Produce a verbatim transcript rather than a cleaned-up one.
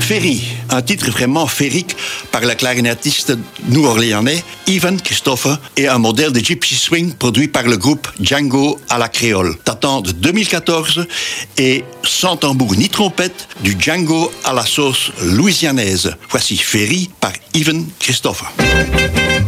Ferry, un titre vraiment féerique par le clarinettiste new-orléanais Ivan Christopher et un modèle de Gypsy Swing produit par le groupe Django à la créole, datant de deux mille quatorze et sans tambour ni trompette du Django à la sauce louisianaise. Voici Ferry par Ivan Christopher.